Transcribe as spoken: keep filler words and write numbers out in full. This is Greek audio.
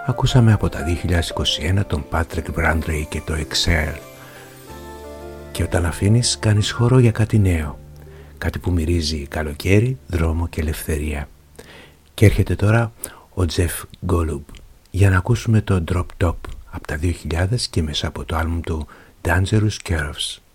Ακούσαμε από τα δύο χιλιάδες είκοσι ένα τον Patrick Brandrey και το Exhale. Και όταν αφήνεις, κάνεις χώρο για κάτι νέο. Κάτι που μυρίζει καλοκαίρι, δρόμο και ελευθερία. Και έρχεται τώρα ο Jeff Golub για να ακούσουμε το Drop Top από τα δύο χιλιάδες και μέσα από το άλμπουμ του Dangerous Curves.